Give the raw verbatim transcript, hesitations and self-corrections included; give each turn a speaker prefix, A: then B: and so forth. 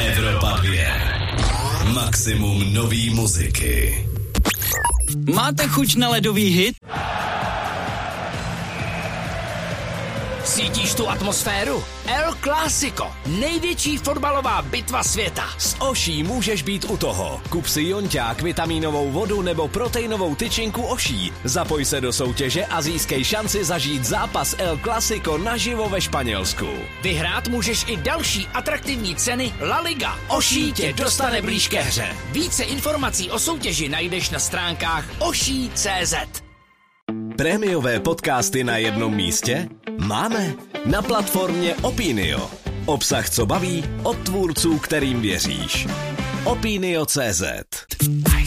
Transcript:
A: Evropa dvě. Maximum nový muziky.
B: Máte chuť na ledový hit?
C: Cítíš tu atmosféru? El Clásico, největší fotbalová bitva světa.
D: S Oší můžeš být u toho. Kup si jonťák, vitamínovou vodu nebo proteinovou tyčinku Oší. Zapoj se do soutěže a získej šanci zažít zápas El Clásico naživo ve Španělsku.
C: Vyhrát můžeš i další atraktivní ceny La Liga. Oší tě dostane blíž ke hře. Více informací o soutěži najdeš na stránkách oší tečka cé zet.
D: Prémiové podcasty na jednom místě? Máme na platformě Opinio. Obsah, co baví, od tvůrců, kterým věříš. Opinio tečka cé zet.